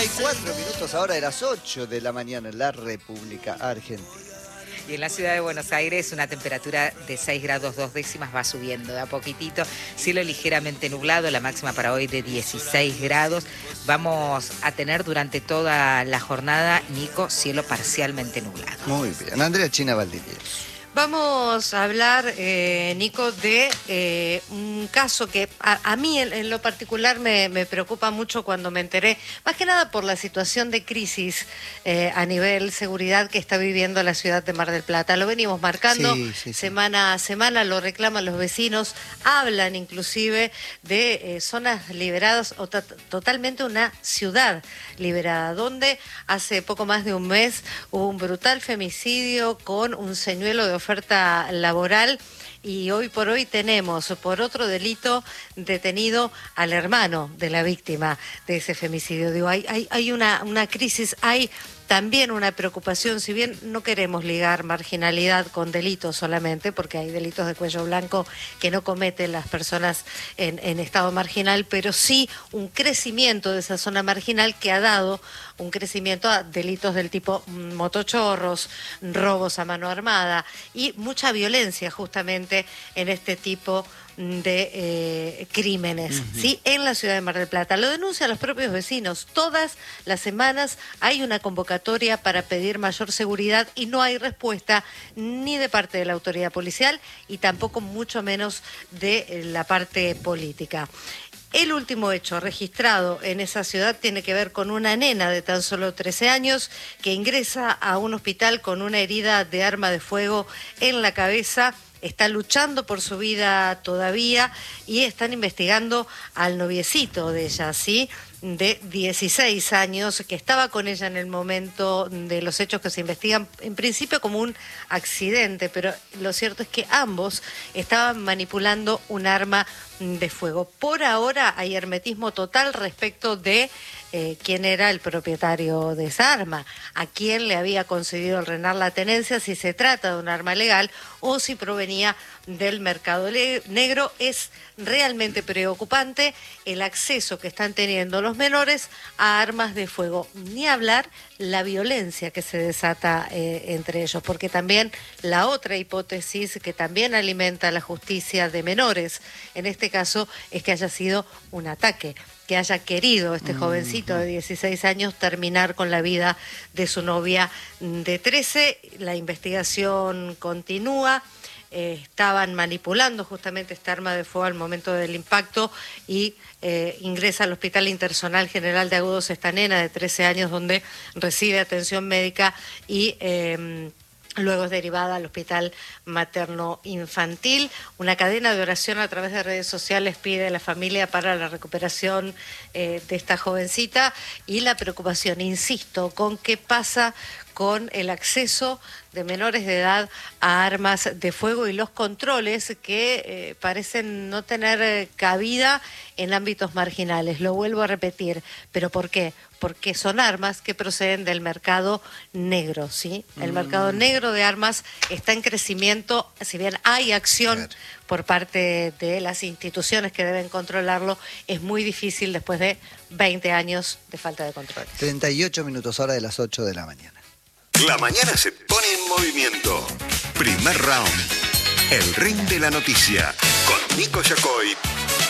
34 minutos ahora de las 8 de la mañana en la República Argentina. Y en la ciudad de Buenos Aires una temperatura de 6 grados 2 décimas va subiendo de a poquitito. Cielo ligeramente nublado, la máxima para hoy de 16 grados. Vamos a tener durante toda la jornada, Nico, cielo parcialmente nublado. Muy bien. Andrea China Valdivieso. Vamos a hablar, Nico, de un caso que a mí en lo particular me preocupa mucho cuando me enteré, más que nada por la situación de crisis a nivel seguridad que está viviendo la ciudad de Mar del Plata. Lo venimos marcando semana a semana, lo reclaman los vecinos, hablan inclusive de zonas liberadas o totalmente una ciudad liberada, donde hace poco más de un mes hubo un brutal femicidio con un señuelo de oferta laboral y hoy por hoy tenemos por otro delito detenido al hermano de la víctima de ese femicidio. Digo, hay una crisis, hay también una preocupación, si bien no queremos ligar marginalidad con delitos solamente, porque hay delitos de cuello blanco que no cometen las personas en estado marginal, pero sí un crecimiento de esa zona marginal que ha dado un crecimiento a delitos del tipo motochorros, robos a mano armada y mucha violencia justamente en este tipo de crímenes, ¿sí? En la ciudad de Mar del Plata. Lo denuncian los propios vecinos. Todas las semanas hay una convocatoria para pedir mayor seguridad y no hay respuesta ni de parte de la autoridad policial y tampoco mucho menos de la parte política. El último hecho registrado en esa ciudad tiene que ver con una nena de tan solo 13 años que ingresa a un hospital con una herida de arma de fuego en la cabeza. Está luchando por su vida todavía y están investigando al noviecito de ella, ¿sí? De 16 años, que estaba con ella en el momento de los hechos que se investigan, en principio como un accidente, pero lo cierto es que ambos estaban manipulando un arma de fuego. Por ahora hay hermetismo total respecto de quién era el propietario de esa arma, a quién le había concedido el RENAR la tenencia, si se trata de un arma legal o si provenía del mercado negro. Es realmente preocupante el acceso que están teniendo los menores a armas de fuego, ni hablar la violencia que se desata entre ellos, porque también la otra hipótesis que también alimenta la justicia de menores, en este caso, es que haya sido un ataque, que haya querido este jovencito de 16 años terminar con la vida de su novia de 13. La investigación continúa. Estaban manipulando justamente esta arma de fuego al momento del impacto y ingresa al Hospital Interzonal General de Agudos esta nena de 13 años donde recibe atención médica y luego es derivada al Hospital Materno Infantil. Una cadena de oración a través de redes sociales pide a la familia para la recuperación de esta jovencita y la preocupación, insisto, con qué pasa con el acceso de menores de edad a armas de fuego y los controles que parecen no tener cabida en ámbitos marginales. Lo vuelvo a repetir, ¿pero por qué? Porque son armas que proceden del mercado negro, ¿sí? El mercado negro de armas está en crecimiento, si bien hay acción por parte de las instituciones que deben controlarlo, es muy difícil después de 20 años de falta de control. 38 minutos ahora de las 8 de la mañana. La mañana se pone en movimiento. Primer round. El ring de la noticia. Con Nico Yacoy